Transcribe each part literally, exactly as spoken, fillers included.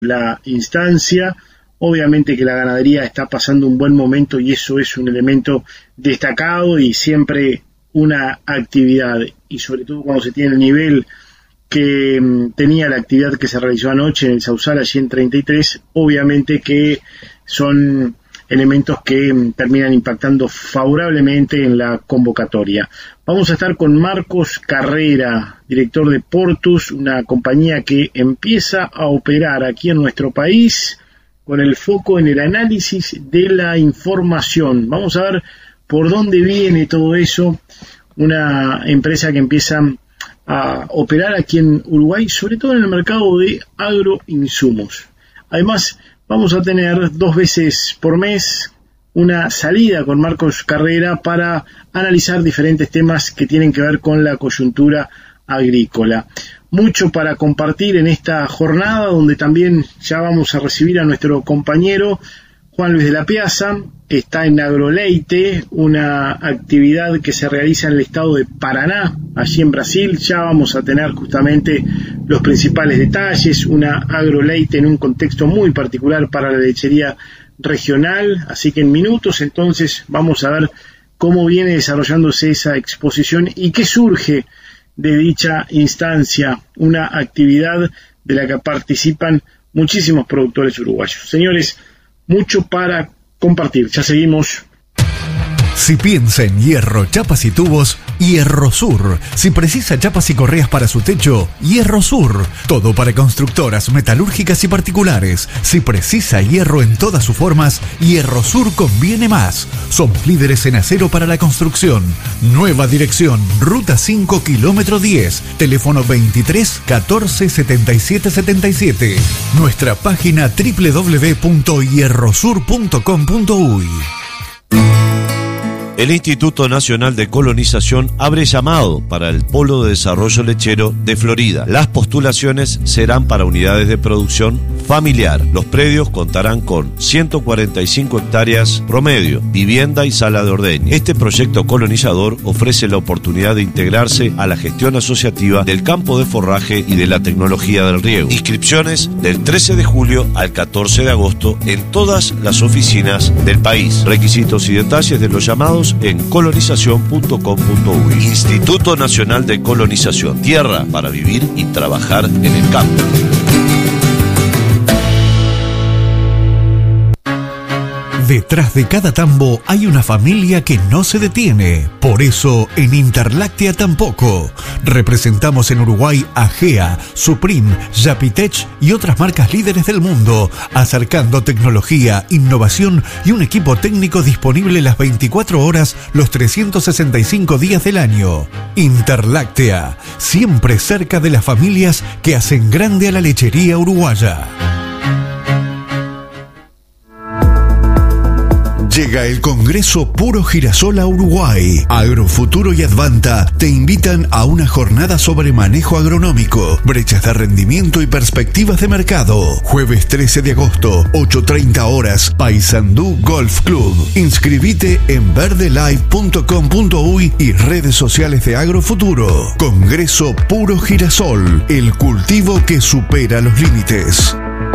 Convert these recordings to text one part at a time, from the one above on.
la instancia. Obviamente que la ganadería está pasando un buen momento y eso es un elemento destacado y siempre una actividad, y sobre todo cuando se tiene el nivel que um, tenía la actividad que se realizó anoche en el Sausal, allí en treinta y tres, obviamente que son elementos que um, terminan impactando favorablemente en la convocatoria. Vamos a estar con Marcos Carrera, director de Portus, una compañía que empieza a operar aquí en nuestro país con el foco en el análisis de la información. Vamos a ver por dónde viene todo eso. Una empresa que empieza a operar aquí en Uruguay, sobre todo en el mercado de agroinsumos. Además, vamos a tener dos veces por mes una salida con Marcos Carrera para analizar diferentes temas que tienen que ver con la coyuntura agrícola. Mucho para compartir en esta jornada, donde también ya vamos a recibir a nuestro compañero Juan Luis de la Piazza. Está en Agroleite, una actividad que se realiza en el estado de Paraná, allí en Brasil. Ya vamos a tener justamente los principales detalles, una Agroleite en un contexto muy particular para la lechería regional, así que en minutos entonces vamos a ver cómo viene desarrollándose esa exposición y qué surge de dicha instancia, una actividad de la que participan muchísimos productores uruguayos. Señores, mucho para compartir, ya seguimos. Si piensa en hierro, chapas y tubos, Hierrosur. Si precisa chapas y correas para su techo, Hierrosur. Todo para constructoras, metalúrgicas y particulares. Si precisa hierro en todas sus formas, Hierrosur conviene más. Somos líderes en acero para la construcción. Nueva dirección, Ruta cinco, kilómetro diez. Teléfono veintitrés catorce setenta y siete setenta y siete. Nuestra página doble u doble u doble u punto hierrosur punto com punto uy. El Instituto Nacional de Colonización abre llamado para el Polo de Desarrollo Lechero de Florida. Las postulaciones serán para unidades de producción familiar. Los predios contarán con ciento cuarenta y cinco hectáreas promedio, vivienda y sala de ordeño. Este proyecto colonizador ofrece la oportunidad de integrarse a la gestión asociativa del campo de forraje y de la tecnología del riego. Inscripciones del trece de julio al catorce de agosto en todas las oficinas del país. Requisitos y detalles de los llamados en colonización punto com punto uy. Instituto Nacional de Colonización. Tierra para vivir y trabajar en el campo. Detrás de cada tambo hay una familia que no se detiene. Por eso, en Interláctea tampoco. Representamos en Uruguay a Gea, Supreme, Yapitech y otras marcas líderes del mundo, acercando tecnología, innovación y un equipo técnico disponible las veinticuatro horas, los trescientos sesenta y cinco días del año. Interláctea, siempre cerca de las familias que hacen grande a la lechería uruguaya. Llega el Congreso Puro Girasol a Uruguay. Agrofuturo y Advanta te invitan a una jornada sobre manejo agronómico, brechas de rendimiento y perspectivas de mercado. Jueves trece de agosto, ocho treinta horas, Paysandú Golf Club. Inscribite en verde live punto com punto uy y redes sociales de Agrofuturo. Congreso Puro Girasol, el cultivo que supera los límites.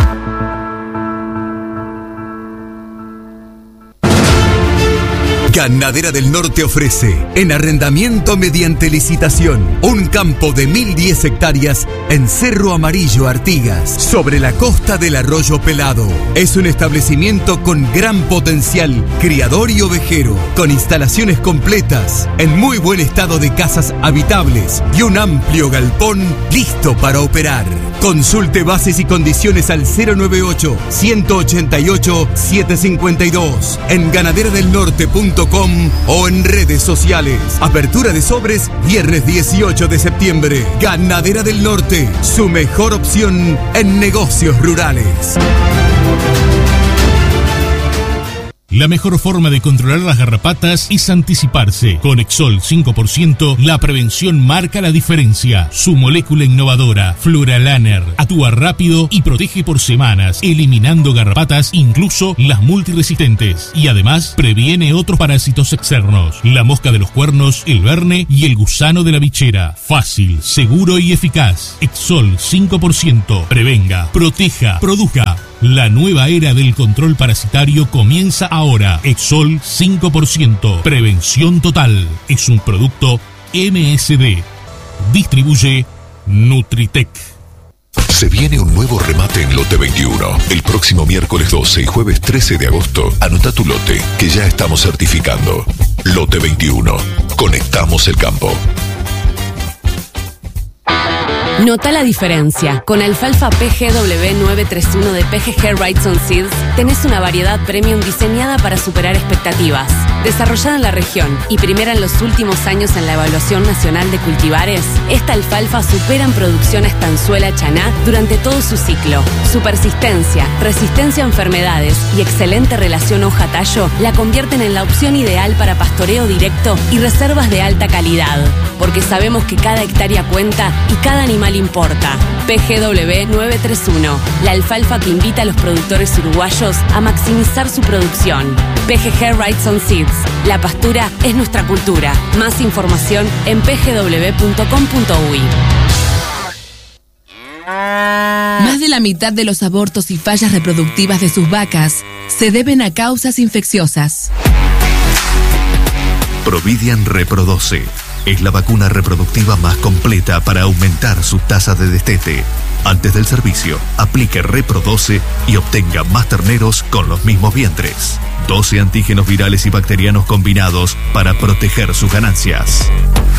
Ganadera del Norte ofrece, en arrendamiento mediante licitación, un campo de mil diez hectáreas en Cerro Amarillo, Artigas, sobre la costa del Arroyo Pelado. Es un establecimiento con gran potencial, criador y ovejero, con instalaciones completas, en muy buen estado de casas habitables y un amplio galpón listo para operar. Consulte bases y condiciones al cero nueve ocho, uno ocho ocho, siete cinco dos, en ganadera del norte punto com o en redes sociales. Apertura de sobres viernes dieciocho de septiembre. Ganadera del Norte, su mejor opción en negocios rurales. La mejor forma de controlar las garrapatas es anticiparse. Con Exol cinco por ciento, la prevención marca la diferencia. Su molécula innovadora, Fluralaner, actúa rápido y protege por semanas, eliminando garrapatas, incluso las multiresistentes. Y además, previene otros parásitos externos. La mosca de los cuernos, el verne y el gusano de la bichera. Fácil, seguro y eficaz. Exol cinco por ciento. Prevenga, proteja, produzca. La nueva era del control parasitario comienza ahora. Exol cinco por ciento. Prevención total. Es un producto M S D. Distribuye Nutritec. Se viene un nuevo remate en Lote veintiuno. El próximo miércoles doce y jueves trece de agosto. Anota tu lote, que ya estamos certificando. Lote veintiuno. Conectamos el campo. Nota la diferencia. Con alfalfa P G W nueve tres uno de P G G Wrightson Seeds tenés una variedad premium diseñada para superar expectativas. Desarrollada en la región y primera en los últimos años en la evaluación nacional de cultivares, esta alfalfa supera en producción a estanzuela chaná durante todo su ciclo. Su persistencia, resistencia a enfermedades y excelente relación hoja-tallo la convierten en la opción ideal para pastoreo directo y reservas de alta calidad. Porque sabemos que cada hectárea cuenta y cada animal importa. P G W nueve tres uno, la alfalfa que invita a los productores uruguayos a maximizar su producción. P G G Wrightson Seeds, la pastura es nuestra cultura. Más información en p g w punto com punto u y. Más de la mitad de los abortos y fallas reproductivas de sus vacas se deben a causas infecciosas. Providian Reprodoce. Es la vacuna reproductiva más completa para aumentar su tasa de destete. Antes del servicio, aplique Reprodoce y obtenga más terneros con los mismos vientres. doce antígenos virales y bacterianos combinados para proteger sus ganancias.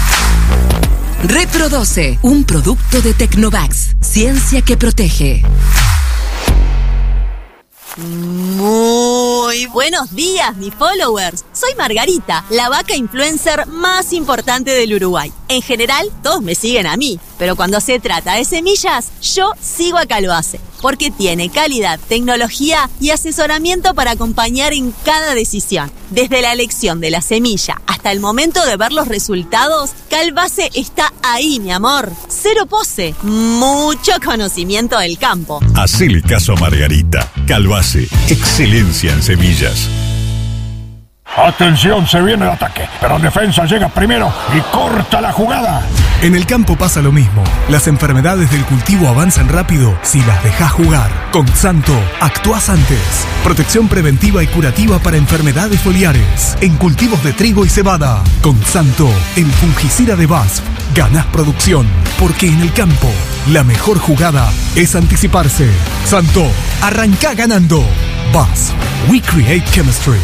Reprodoce, un producto de Tecnovax. Ciencia que protege. Muy buenos días, mis followers. Soy Margarita, la vaca influencer más importante del Uruguay. En general, todos me siguen a mí, pero cuando se trata de semillas, yo sigo a Calvace, porque tiene calidad, tecnología y asesoramiento para acompañar en cada decisión. Desde la elección de la semilla hasta el momento de ver los resultados, Calvace está ahí, mi amor. Cero pose, mucho conocimiento del campo. Hacele caso a Margarita. Calvace, excelencia en semillas. Atención, se viene el ataque, pero defensa llega primero y corta la jugada. En el campo pasa lo mismo. Las enfermedades del cultivo avanzan rápido si las dejas jugar. Con Santo, actuás antes. Protección preventiva y curativa para enfermedades foliares. En cultivos de trigo y cebada. Con Santo, el fungicida de B A S F. Ganás producción, porque en el campo, la mejor jugada es anticiparse. Santo, arrancá ganando. B A S F. We create chemistry.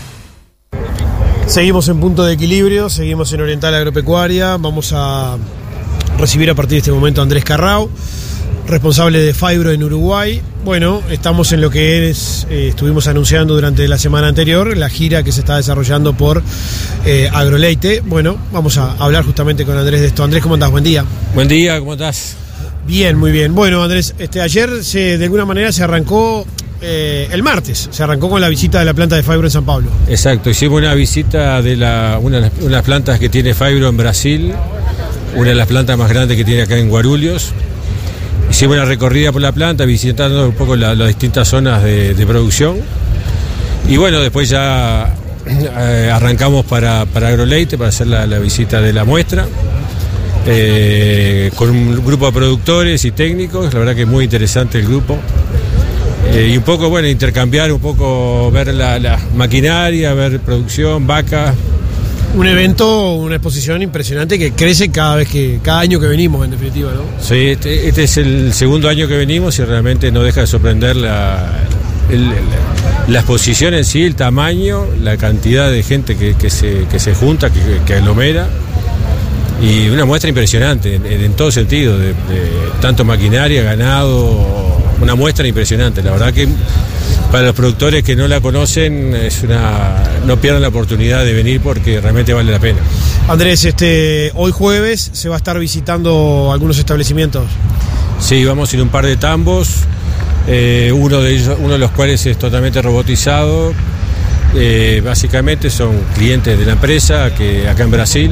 Seguimos en punto de equilibrio, seguimos en Oriental Agropecuaria. Vamos a recibir a partir de este momento a Andrés Carrao, responsable de Fibro en Uruguay. Bueno, estamos en lo que es, eh, estuvimos anunciando durante la semana anterior, la gira que se está desarrollando por eh, Agroleite. Bueno, vamos a hablar justamente con Andrés de esto. Andrés, ¿cómo andás? Buen día. Buen día, ¿cómo estás? Bien, muy bien. Bueno, Andrés, este, ayer se, de alguna manera se arrancó... Eh, el martes se arrancó con la visita de la planta de Fibro en San Pablo. Exacto, hicimos una visita de la, una de las plantas que tiene Fibro en Brasil, una de las plantas más grandes que tiene acá en Guarulhos. Hicimos una recorrida por la planta, visitando un poco la, las distintas zonas de, de producción. Y bueno, después ya eh, arrancamos para, para Agroleite, para hacer la, la visita de la muestra. Eh, con un grupo de productores y técnicos, la verdad que es muy interesante el grupo. Eh, y un poco, bueno, intercambiar, un poco ver la, la maquinaria, ver producción, vaca. Un evento, una exposición impresionante que crece cada vez que, cada año que venimos, en definitiva, ¿no? Sí, este, este es el segundo año que venimos y realmente no deja de sorprender la, el, la, la exposición en sí, el tamaño, la cantidad de gente que, que, se, que se junta, que, que aglomera. Y una muestra impresionante, en, en todo sentido, de, de tanto maquinaria, ganado. Una muestra impresionante, la verdad que para los productores que no la conocen es una no pierdan la oportunidad de venir porque realmente vale la pena. Andrés, este hoy jueves se va a estar visitando algunos establecimientos. Sí, vamos a ir a un par de tambos, eh, uno de ellos, uno de los cuales es totalmente robotizado, Eh, básicamente son clientes de la empresa que acá en Brasil,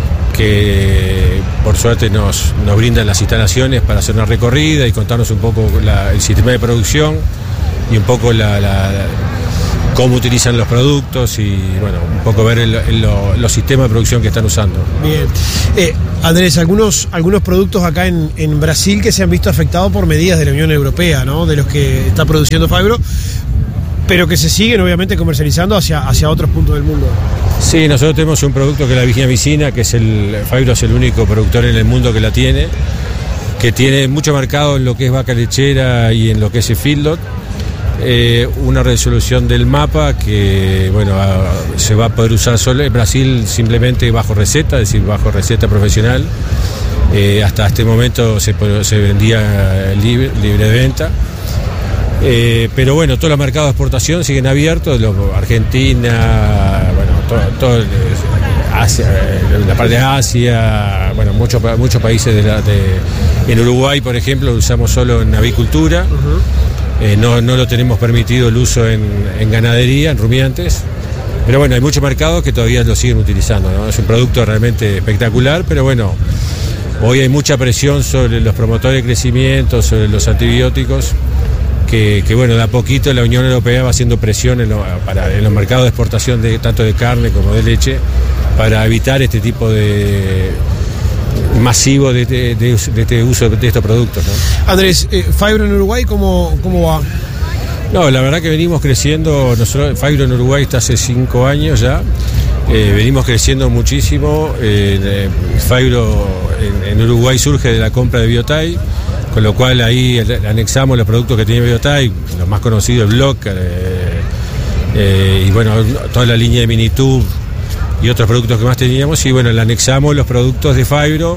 que por suerte nos, nos brindan las instalaciones para hacer una recorrida y contarnos un poco la, el sistema de producción y un poco la, la, la, cómo utilizan los productos y bueno, un poco ver el, el, lo, los sistemas de producción que están usando. Bien. Eh, Andrés, algunos, algunos productos acá en, en Brasil que se han visto afectados por medidas de la Unión Europea, ¿no? De los que está produciendo Fibro, pero que se siguen obviamente comercializando hacia, hacia otros puntos del mundo. Sí, nosotros tenemos un producto que es la Vigina Vicina, que es el Fibro, es el único productor en el mundo que la tiene, que tiene mucho mercado en lo que es vaca lechera y en lo que es el feedlot. Eh, una resolución del mapa que bueno a, se va a poder usar solo en Brasil simplemente bajo receta, es decir, bajo receta profesional. Eh, hasta este momento se, se vendía libre, libre de venta. Eh, pero bueno, todos los mercados de exportación siguen abiertos, los, Argentina, bueno, todo, todo Asia, la parte de Asia, bueno, muchos muchos países de, la, de en Uruguay, por ejemplo, lo usamos solo en avicultura. Uh-huh. eh, no, no lo tenemos permitido el uso en, en ganadería, en rumiantes. Pero bueno, hay muchos mercados que todavía lo siguen utilizando, ¿no? Es un producto realmente espectacular, pero bueno, hoy hay mucha presión sobre los promotores de crecimiento, sobre los antibióticos. Que, que bueno, de a poquito la Unión Europea va haciendo presión en, lo, para, en los mercados de exportación de, tanto de carne como de leche para evitar este tipo de masivo de, de, de, de este uso de estos productos, ¿no? Andrés, eh, Fibro en Uruguay, ¿cómo, cómo va? No, la verdad que venimos creciendo, nosotros Fibro en Uruguay está hace cinco años ya, eh, venimos creciendo muchísimo, eh, Fibro en, en Uruguay surge de la compra de Biotay, con lo cual ahí anexamos los productos que tiene Biotay, los más conocidos, el Blocker, eh, eh, y bueno, toda la línea de Minitube y otros productos que más teníamos, y bueno, le anexamos los productos de Fibro,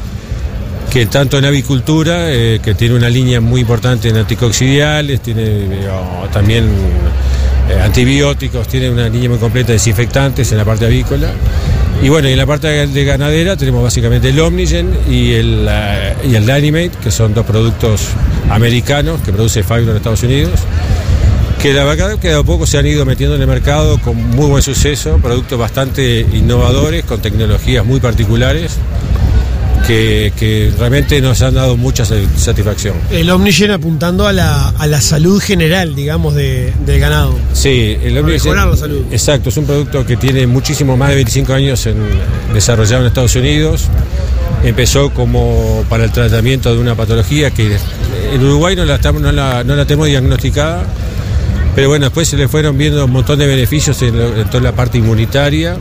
que tanto en avicultura, eh, que tiene una línea muy importante en anticoccidiales, tiene eh, también eh, antibióticos, tiene una línea muy completa de desinfectantes en la parte avícola. Y bueno, y en la parte de ganadera tenemos básicamente el Omnigen y el, uh, y el Dynamate, que son dos productos americanos que produce Fibro en Estados Unidos, que la verdad que de a poco se han ido metiendo en el mercado con muy buen suceso, productos bastante innovadores, con tecnologías muy particulares, que, que realmente nos han dado mucha satisfacción. El Omnigen apuntando a la, a la salud general, digamos, de, del ganado. Sí, el Omnigen, mejorar la salud. Exacto, es un producto que tiene muchísimo más de veinticinco años en, desarrollado en Estados Unidos. Empezó como para el tratamiento de una patología que en Uruguay no la, estamos, no la, no la tenemos diagnosticada, pero bueno, después se le fueron viendo un montón de beneficios en, lo, en toda la parte inmunitaria.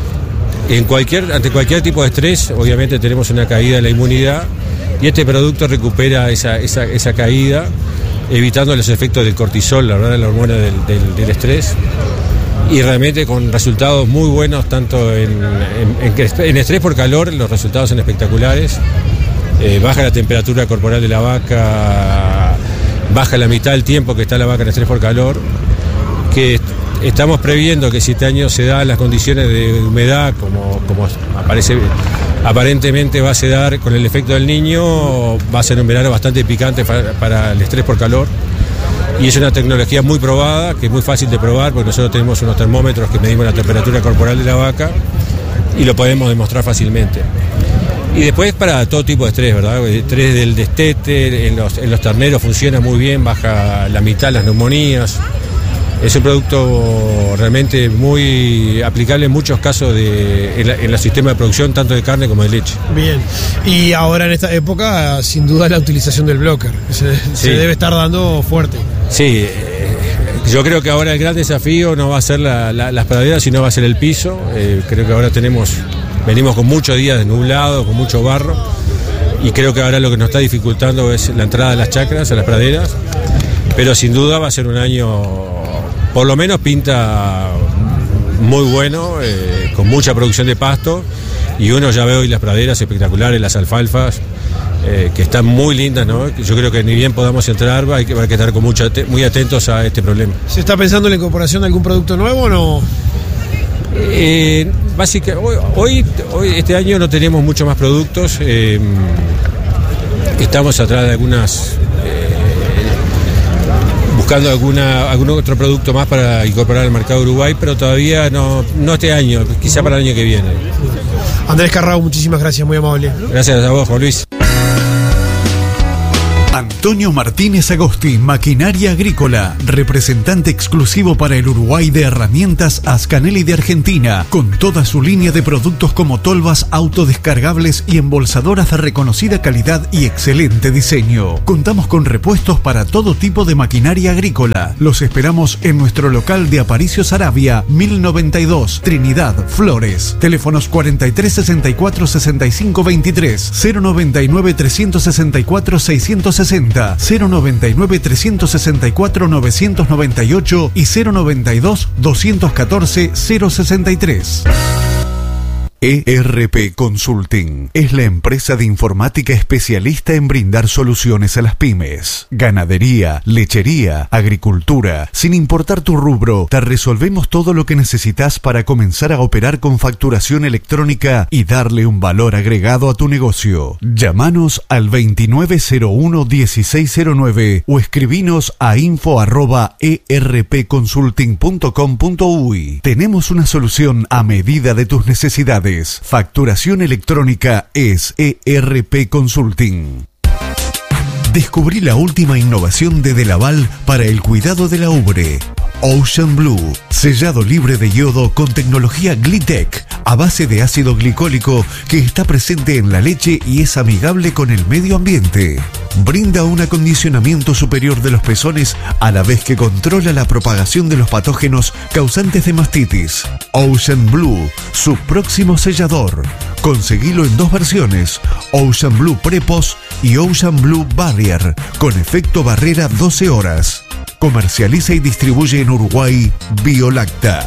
En cualquier, ante cualquier tipo de estrés, obviamente tenemos una caída de la inmunidad y este producto recupera esa, esa, esa caída, evitando los efectos del cortisol, la verdad, la hormona del, del, del estrés, y realmente con resultados muy buenos, tanto en, en, en, en estrés por calor, los resultados son espectaculares, eh, baja la temperatura corporal de la vaca, baja la mitad del tiempo que está la vaca en estrés por calor, que estamos previendo que si este año se dan las condiciones de humedad, como, como aparece, aparentemente va a se dar con el efecto del niño, va a ser un verano bastante picante para, para el estrés por calor. Y es una tecnología muy probada, que es muy fácil de probar, porque nosotros tenemos unos termómetros que medimos la temperatura corporal de la vaca y lo podemos demostrar fácilmente. Y después para todo tipo de estrés, ¿verdad? El estrés del destete, en los, en los terneros funciona muy bien, baja la mitad las neumonías. Es un producto realmente muy aplicable en muchos casos de, en, la, en los sistemas de producción, tanto de carne como de leche. Bien. Y ahora en esta época, sin duda, la utilización del blocker. Se, sí. se debe estar dando fuerte. Sí. Yo creo que ahora el gran desafío no va a ser la, la, las praderas, sino va a ser el piso. Eh, creo que ahora tenemos, venimos con muchos días de nublado, con mucho barro. Y creo que ahora lo que nos está dificultando es la entrada a las chacras, a las praderas. Pero sin duda va a ser un año... Por lo menos pinta muy bueno, eh, con mucha producción de pasto, y uno ya ve hoy las praderas espectaculares, las alfalfas, eh, que están muy lindas, ¿no? Yo creo que ni bien podamos entrar, hay que, hay que estar con mucho, muy atentos a este problema. ¿Se está pensando en la incorporación de algún producto nuevo o no? Eh, básicamente, hoy, hoy, hoy, este año no tenemos muchos más productos, eh, estamos atrás de algunas... buscando alguna, algún otro producto más para incorporar al mercado de Uruguay, pero todavía no, no este año, quizá para el año que viene. Andrés Carrao, muchísimas gracias, muy amable. Gracias a vos, Juan Luis. Antonio Martínez Agosti, Maquinaria Agrícola, representante exclusivo para el Uruguay de herramientas Ascanelli de Argentina, con toda su línea de productos como tolvas autodescargables y embolsadoras de reconocida calidad y excelente diseño. Contamos con repuestos para todo tipo de maquinaria agrícola. Los esperamos en nuestro local de Aparicio Saravia, mil noventa y dos, Trinidad, Flores. Teléfonos cuarenta y tres sesenta y cuatro sesenta y cinco veintitrés, cero noventa y nueve trescientos sesenta y cuatro seiscientos sesenta, cero noventa y nueve trescientos sesenta y cuatro novecientos noventa y ocho y cero noventa y dos doscientos catorce cero sesenta y tres. E R P Consulting es la empresa de informática especialista en brindar soluciones a las pymes. Ganadería, lechería, agricultura, sin importar tu rubro, te resolvemos todo lo que necesitas para comenzar a operar con facturación electrónica y darle un valor agregado a tu negocio. Llámanos al veintinueve cero uno dieciséis cero nueve o escribinos a info arroba erpconsulting punto com punto uy. Tenemos una solución a medida de tus necesidades. Facturación electrónica es E R P Consulting. Descubrí la última innovación de Delaval para el cuidado de la ubre. Ocean Blue, sellado libre de yodo con tecnología Glitech, a base de ácido glicólico que está presente en la leche y es amigable con el medio ambiente. Brinda un acondicionamiento superior de los pezones a la vez que controla la propagación de los patógenos causantes de mastitis. Ocean Blue, su próximo sellador. Conseguilo en dos versiones, Ocean Blue Prepos y Ocean Blue Barrier, con efecto barrera doce horas. Comercializa y distribuye en Uruguay Biolacta.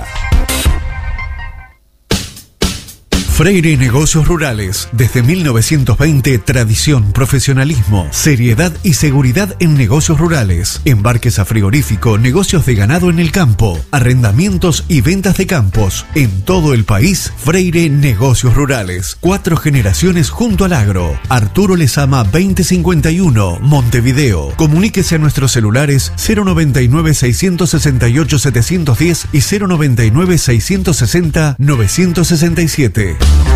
Freire Negocios Rurales. Desde mil novecientos veinte, tradición, profesionalismo, seriedad y seguridad en negocios rurales. Embarques a frigorífico, negocios de ganado en el campo, arrendamientos y ventas de campos. En todo el país, Freire Negocios Rurales. Cuatro generaciones junto al agro. Arturo Lezama veinte cincuenta y uno, Montevideo. Comuníquese a nuestros celulares cero noventa y nueve seiscientos sesenta y ocho setecientos diez y cero noventa y nueve seiscientos sesenta novecientos sesenta y siete.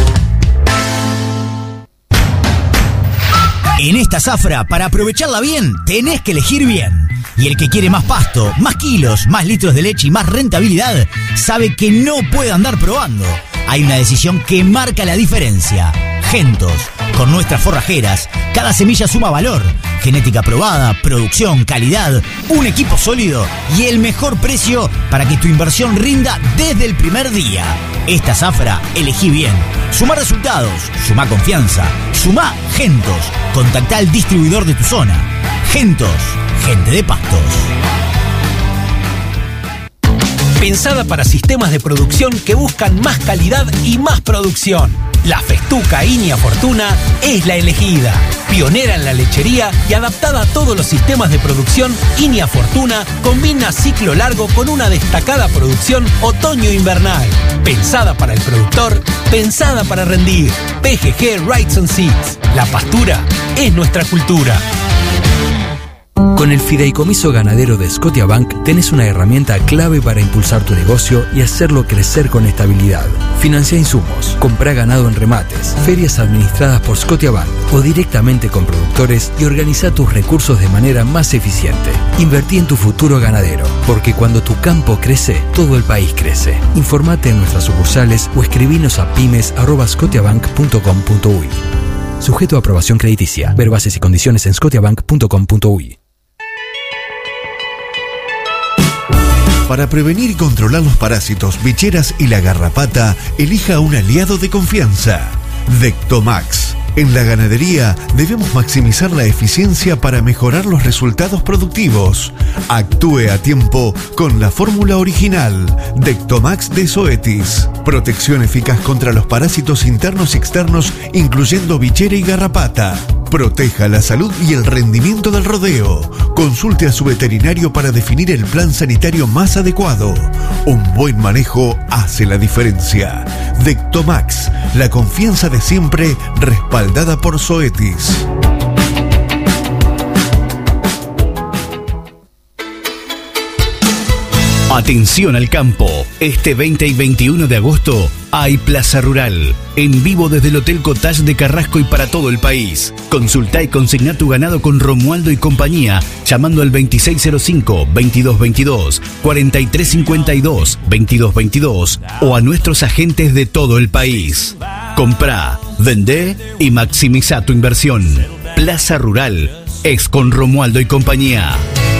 En esta zafra, para aprovecharla bien, tenés que elegir bien. Y el que quiere más pasto, más kilos, más litros de leche y más rentabilidad, sabe que no puede andar probando. Hay una decisión que marca la diferencia. Gentos. Con nuestras forrajeras, cada semilla suma valor. Genética probada, producción, calidad, un equipo sólido y el mejor precio para que tu inversión rinda desde el primer día. Esta zafra, elegí bien. Suma resultados, suma confianza, suma Gentos. Contactá al distribuidor de tu zona. Gentos, gente de pastos. Pensada para sistemas de producción que buscan más calidad y más producción. La Festuca Inia Fortuna es la elegida. Pionera en la lechería y adaptada a todos los sistemas de producción, Inia Fortuna combina ciclo largo con una destacada producción otoño-invernal. Pensada para el productor, pensada para rendir. P G G Rights and Seeds. La pastura es nuestra cultura. Con el Fideicomiso Ganadero de Scotiabank tenés una herramienta clave para impulsar tu negocio y hacerlo crecer con estabilidad. Financia insumos, compra ganado en remates, ferias administradas por Scotiabank o directamente con productores y organiza tus recursos de manera más eficiente. Invertí en tu futuro ganadero, porque cuando tu campo crece, todo el país crece. Informate en nuestras sucursales o escribinos a pymes arroba scotiabank punto com punto uy. Sujeto a aprobación crediticia. Ver bases y condiciones en scotiabank punto com punto uy. Para prevenir y controlar los parásitos, bicheras y la garrapata, elija un aliado de confianza. Dectomax. En la ganadería debemos maximizar la eficiencia para mejorar los resultados productivos. Actúe a tiempo con la fórmula original Dectomax de Zoetis. Protección eficaz contra los parásitos internos y externos, incluyendo bichera y garrapata. Proteja la salud y el rendimiento del rodeo. Consulte a su veterinario para definir el plan sanitario más adecuado. Un buen manejo hace la diferencia. Dectomax, la confianza de siempre, respaldada por Zoetis. Atención al campo. Este veinte y veintiuno de agosto hay Plaza Rural. En vivo desde el Hotel Cottage de Carrasco y para todo el país. Consultá y consigná tu ganado con Romualdo y compañía llamando al veintiséis cero cinco, veintidós veintidós, cuarenta y tres cincuenta y dos, veintidós veintidós o a nuestros agentes de todo el país. Comprá, vendé y maximiza tu inversión. Plaza Rural es con Romualdo y compañía.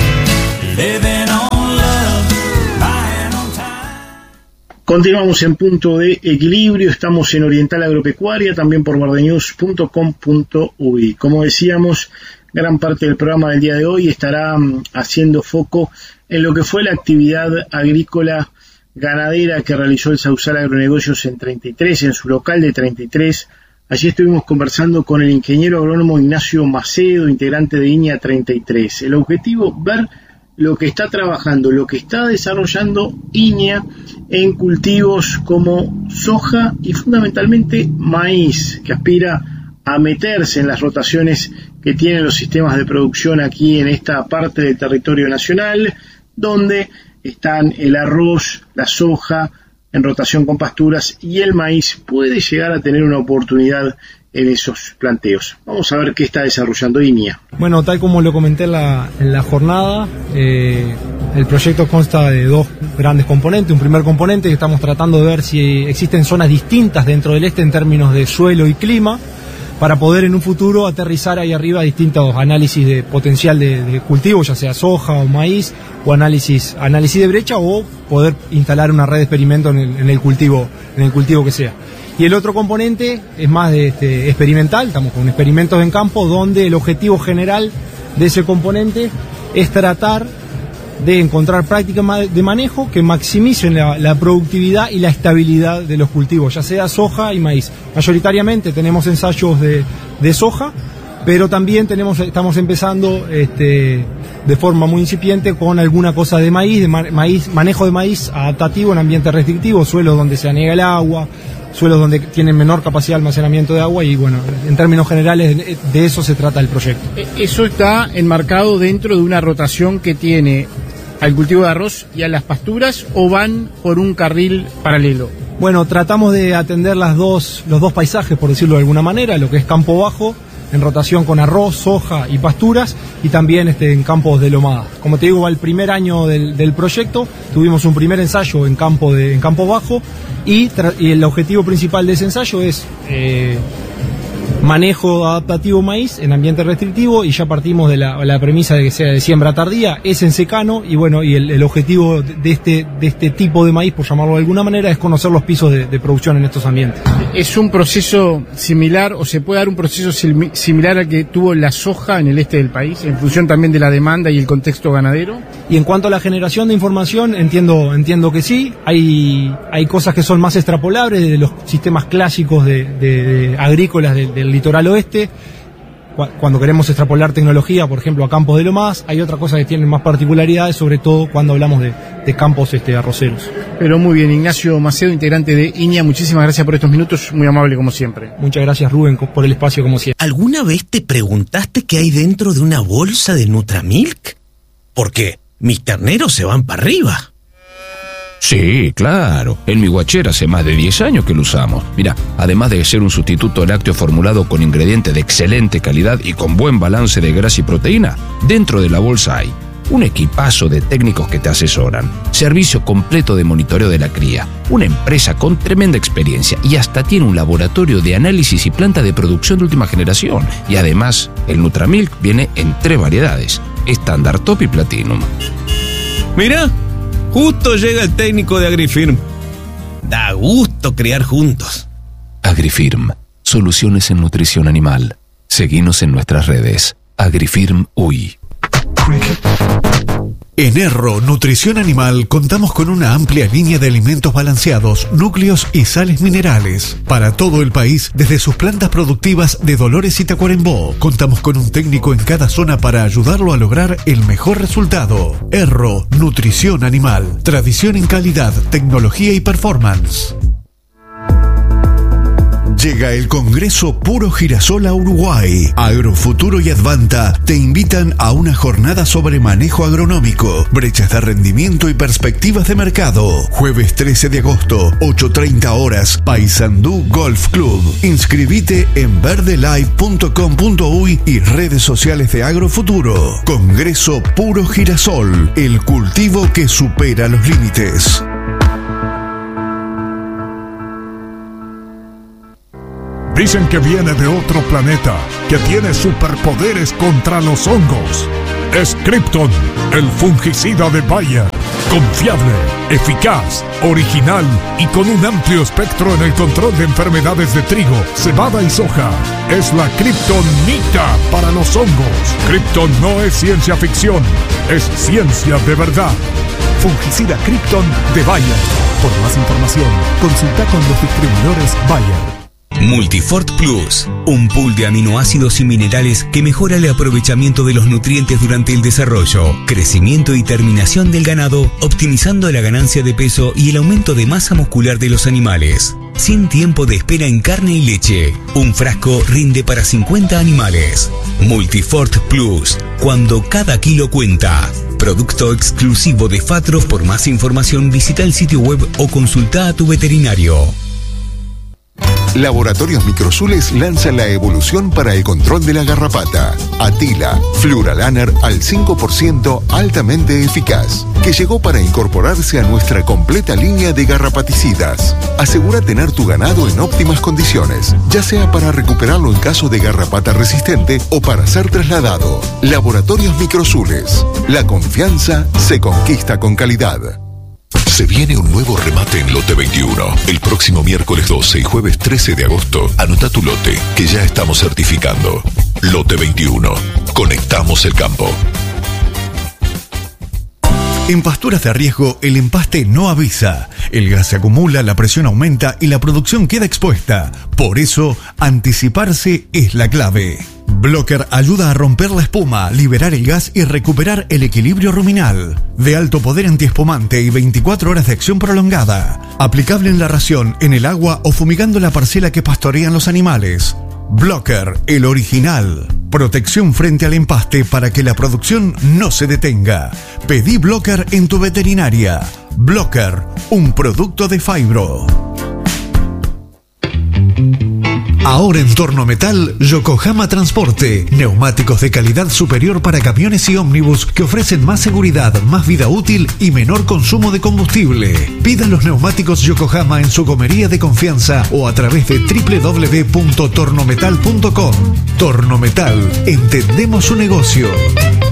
Continuamos en Punto de Equilibrio, estamos en Oriental Agropecuaria, también por verdenews punto com punto uy. Como decíamos, gran parte del programa del día de hoy estará um, haciendo foco en lo que fue la actividad agrícola ganadera que realizó el Sausal Agronegocios en treinta y tres, en su local de treinta y tres. Allí estuvimos conversando con el ingeniero agrónomo Ignacio Macedo, integrante de INEA treinta y tres. El objetivo, ver lo que está trabajando, lo que está desarrollando INEA en cultivos como soja y fundamentalmente maíz, que aspira a meterse en las rotaciones que tienen los sistemas de producción aquí en esta parte del territorio nacional, donde están el arroz, la soja en rotación con pasturas y el maíz puede llegar a tener una oportunidad en esos planteos. Vamos a ver qué está desarrollando INEA. Bueno, tal como lo comenté en la, en la jornada, eh, el proyecto consta de dos grandes componentes. Un primer componente que estamos tratando de ver si existen zonas distintas dentro del este en términos de suelo y clima, para poder en un futuro aterrizar ahí arriba distintos análisis de potencial de, de cultivo, ya sea soja o maíz, o análisis, análisis de brecha, o poder instalar una red de experimento en el, en el cultivo, en el cultivo que sea. Y el otro componente es más de este, experimental, estamos con experimentos en campo donde el objetivo general de ese componente es tratar de encontrar prácticas de manejo que maximicen la, la productividad y la estabilidad de los cultivos, ya sea soja y maíz. Mayoritariamente tenemos ensayos de, de soja, pero también tenemos, estamos empezando este, de forma muy incipiente con alguna cosa de maíz, de ma, maíz, manejo de maíz adaptativo en ambiente restrictivo, suelos donde se aniega el agua, suelos donde tienen menor capacidad de almacenamiento de agua y bueno, en términos generales de eso se trata el proyecto. Eso está enmarcado dentro de una rotación que tiene al cultivo de arroz y a las pasturas, ¿o van por un carril paralelo? Bueno, tratamos de atender las dos, los dos paisajes, por decirlo de alguna manera, lo que es campo bajo, en rotación con arroz, soja y pasturas, y también este, en campos de lomada. Como te digo, va el primer año del, del proyecto, tuvimos un primer ensayo en campo, de, en campo bajo, y, tra- y el objetivo principal de ese ensayo es eh, manejo adaptativo maíz en ambiente restrictivo, y ya partimos de la, la premisa de que sea de siembra tardía, es en secano, y bueno, y el, el objetivo de este, de este tipo de maíz, por llamarlo de alguna manera, es conocer los pisos de, de producción en estos ambientes. ¿Es un proceso similar o se puede dar un proceso sim- similar al que tuvo la soja en el este del país, en función también de la demanda y el contexto ganadero? Y en cuanto a la generación de información, entiendo, entiendo que sí, hay, hay cosas que son más extrapolables de los sistemas clásicos de, de, de agrícolas del, del litoral oeste. Cuando queremos extrapolar tecnología, por ejemplo, a campos de lomadas, hay otra cosa que tienen más particularidades, sobre todo cuando hablamos de, de campos este, arroceros. Pero muy bien, Ignacio Macedo, integrante de INEA, muchísimas gracias por estos minutos, muy amable como siempre. Muchas gracias, Rubén, por el espacio como siempre. ¿Alguna vez te preguntaste qué hay dentro de una bolsa de Nutramilk? Porque mis terneros se van para arriba. Sí, claro. En mi guachera hace más de diez años que lo usamos. Mira, además de ser un sustituto lácteo formulado con ingredientes de excelente calidad y con buen balance de grasa y proteína, dentro de la bolsa hay un equipazo de técnicos que te asesoran, servicio completo de monitoreo de la cría, una empresa con tremenda experiencia y hasta tiene un laboratorio de análisis y planta de producción de última generación. Y además, el Nutramilk viene en tres variedades, estándar, top y platinum. Mira, justo llega el técnico de Agrifirm. Da gusto criar juntos. Agrifirm, soluciones en nutrición animal. Seguinos en nuestras redes. Agrifirm U I. En Erro Nutrición Animal contamos con una amplia línea de alimentos balanceados, núcleos y sales minerales para todo el país, desde sus plantas productivas de Dolores y Tacuarembó. Contamos con un técnico en cada zona para ayudarlo a lograr el mejor resultado. Erro Nutrición Animal, tradición en calidad, tecnología y performance. Llega el Congreso Puro Girasol a Uruguay. Agrofuturo y Advanta te invitan a una jornada sobre manejo agronómico, brechas de rendimiento y perspectivas de mercado. Jueves trece de agosto, ocho treinta horas, Paysandú Golf Club. Inscribite en verdelive punto com punto uy y redes sociales de Agrofuturo. Congreso Puro Girasol, el cultivo que supera los límites. Dicen que viene de otro planeta, que tiene superpoderes contra los hongos. Es Krypton, el fungicida de Bayer. Confiable, eficaz, original y con un amplio espectro en el control de enfermedades de trigo, cebada y soja. Es la Kryptonita para los hongos. Krypton no es ciencia ficción, es ciencia de verdad. Fungicida Krypton de Bayer. Por más información, consulta con los distribuidores Bayer. Multifort Plus, un pool de aminoácidos y minerales que mejora el aprovechamiento de los nutrientes durante el desarrollo, crecimiento y terminación del ganado, optimizando la ganancia de peso y el aumento de masa muscular de los animales. Sin tiempo de espera en carne y leche. Un frasco rinde para cincuenta animales. Multifort Plus, cuando cada kilo cuenta. Producto exclusivo de Fatros. Por más información visita el sitio web o consulta a tu veterinario. Laboratorios Microsules lanza la evolución para el control de la garrapata. Atila, Fluralaner al cinco por ciento altamente eficaz, que llegó para incorporarse a nuestra completa línea de garrapaticidas. Asegura tener tu ganado en óptimas condiciones, ya sea para recuperarlo en caso de garrapata resistente o para ser trasladado. Laboratorios Microsules. La confianza se conquista con calidad. Se viene un nuevo remate en Lote veintiuno. El próximo miércoles doce y jueves trece de agosto, anota tu lote, que ya estamos certificando. Lote veintiuno. Conectamos el campo. En pasturas de riesgo, el empaste no avisa. El gas se acumula, la presión aumenta y la producción queda expuesta. Por eso, anticiparse es la clave. Blocker ayuda a romper la espuma, liberar el gas y recuperar el equilibrio ruminal. De alto poder antiespumante y veinticuatro horas de acción prolongada. Aplicable en la ración, en el agua o fumigando la parcela que pastorean los animales. Blocker, el original. Protección frente al empaste para que la producción no se detenga. Pedí Blocker en tu veterinaria. Blocker, un producto de Fibro. Ahora en Tornometal, Yokohama Transporte. Neumáticos de calidad superior para camiones y ómnibus que ofrecen más seguridad, más vida útil y menor consumo de combustible. Pida los neumáticos Yokohama en su gomería de confianza o a través de doble u doble u doble u punto tornometal punto com. Tornometal, entendemos su negocio.